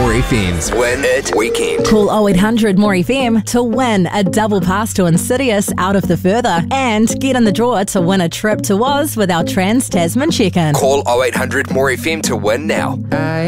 FM's Win It Weekend. Call 0800 More FM to win a double pass to Insidious Out of the Further and get in the draw to win a trip to Oz with our Trans Tasman check-in. Call 0800 More FM to win now.